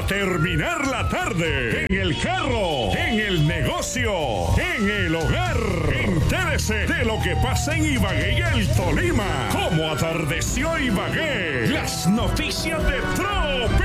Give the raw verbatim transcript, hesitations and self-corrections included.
para terminar la tarde. En el carro, en el negocio, en el hogar. Entérese de lo que pasa en Ibagué y el Tolima. Cómo atardeció Ibagué. Las noticias de Tropi.